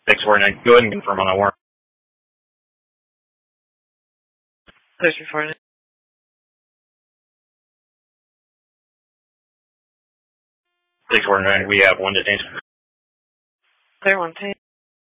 649. Go ahead and confirm on that warrant. 649. 649. We have one detained. Clear 110.